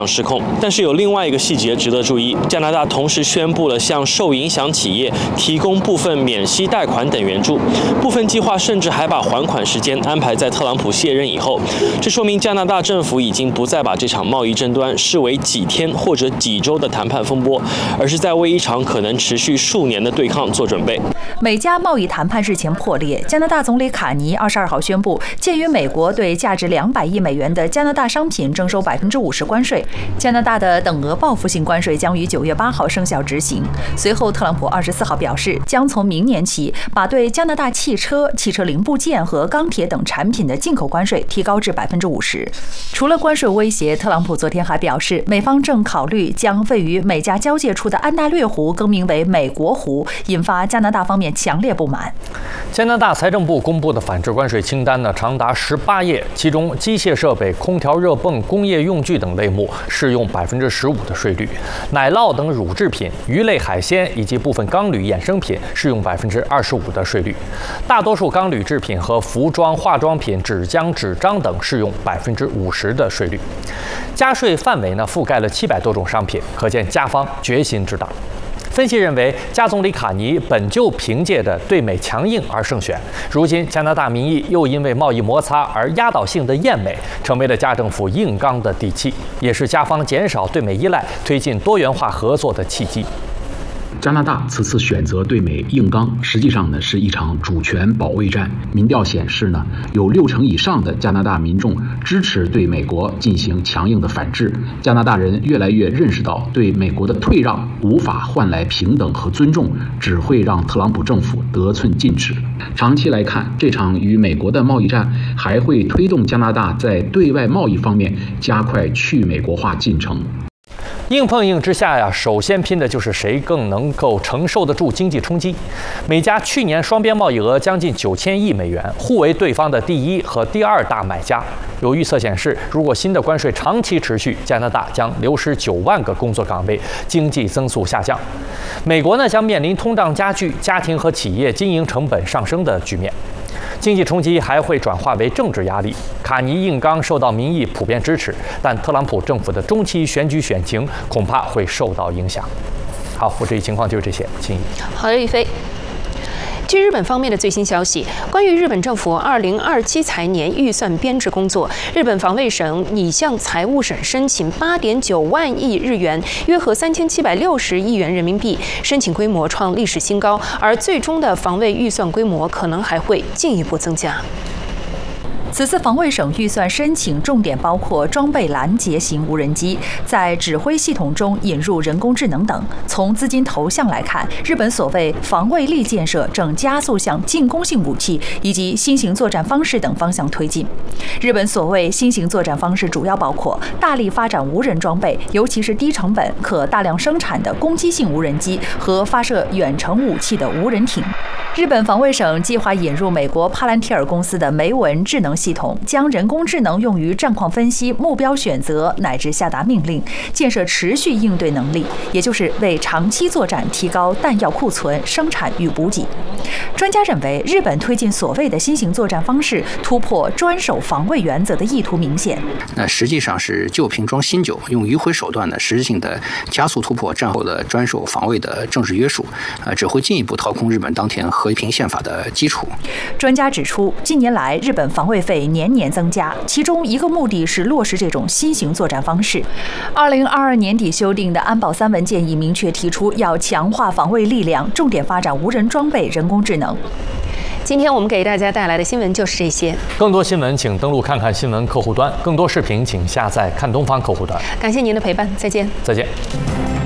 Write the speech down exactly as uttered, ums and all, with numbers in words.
失控。但是有另外一个细节值得注意，加拿大同时宣布了向受影响企业提供部分免息贷款等援助，部分计划甚至还把还款时间安排在特朗普卸任以后。这说明加拿大政府已经不再把这场贸易争端视为几天或者几周的谈判风波，而是在为一场可能持续数年的对抗做准备。 美加贸易谈判日前破裂，加拿大总理卡尼二十二号宣布，鉴于美国对价值两百亿美元的加拿大商品征收百分之五十关税，加拿大的等额报复性关税将于九月八号生效执行。随后，特朗普二十四号表示，将从明年起把对加拿大汽车、汽车零部件和钢铁等产品的进口关税提高至百分之五十。除了关税威胁，特朗普昨天还表示，美方正考虑将位于美加交界处的安大略湖更名为美国湖，引发加拿大方面强烈不满。 加拿大财政部公布的反制关税清单呢，长达十八页，其中机械设备、空调、热泵、工业用具等类目适用百分之十五的税率，奶酪等乳制品、鱼类、海鲜以及部分钢铝衍生品适用百分之二十五的税率，大多数钢铝制品和服装、化妆品、纸浆、纸张等适用百分之五十的税率。加税范围呢，覆盖了七百多种商品，可见加方决心之大。分析认为，加总理卡尼本就凭借着对美强硬而胜选，如今加拿大民意又因为贸易摩擦而压倒性的厌美，成为了加政府硬刚的底气，也是加方减少对美依赖、推进多元化合作的契机。 加拿大此次选择对美硬刚，实际上呢是一场主权保卫战。民调显示呢，有六成以上的加拿大民众支持对美国进行强硬的反制。加拿大人越来越认识到，对美国的退让无法换来平等和尊重，只会让特朗普政府得寸进尺。长期来看，这场与美国的贸易战还会推动加拿大在对外贸易方面加快去美国化进程。 硬碰硬之下呀，首先拼的就是谁更能够承受得住经济冲击。美加去年双边贸易额将近九千亿美元，互为对方的第一和第二大买家。有预测显示，如果新的关税长期持续，加拿大将流失九万个工作岗位，经济增速下降。美国呢，将面临通胀加剧、家庭和企业经营成本上升的局面。经济冲击还会转化为政治压力。卡尼硬刚受到民意普遍支持，但特朗普政府的中期选举选情恐怕会受到影响。好，我这一情况就是这些，请。 好的，宇飞。据日本方面的最新消息，关于日本政府二零二七财年预算编制工作，日本防卫省拟向财务省申请八点九万亿日元，约合三千七百六十亿元人民币，申请规模创历史新高，而最终的防卫预算规模可能还会进一步增加。 此次防卫省预算申请重点包括装备拦截型无人机，在指挥系统中引入人工智能等。从资金投向来看，日本所谓防卫力建设正加速向进攻性武器以及新型作战方式等方向推进。日本所谓新型作战方式主要包括大力发展无人装备，尤其是低成本、可大量生产的攻击性无人机和发射远程武器的无人艇。日本防卫省计划引入美国帕兰提尔公司的梅文智能系统，将人工智能用于战况分析、目标选择乃至下达命令，建设持续应对能力，也就是为长期作战提高弹药库存、生产与补给。专家认为，日本推进所谓的新型作战方式，突破专守防卫原则的意图明显。 那实际上是旧瓶装新酒，用迂回手段呢，实质性的加速突破战后的专守防卫的政治约束，呃，只会进一步掏空日本当前和平宪法的基础。 专家指出，近年来日本防卫费年年增加，其中一个目的是落实这种新型作战方式。二零二二年底修订的安保三文件已明确提出，要强化防卫力量，重点发展无人装备、人工智能。 今天我们给大家带来的新闻就是这些。 更多新闻请登录看看新闻客户端，更多视频请下载看东方客户端。 感谢您的陪伴，再见。 再见。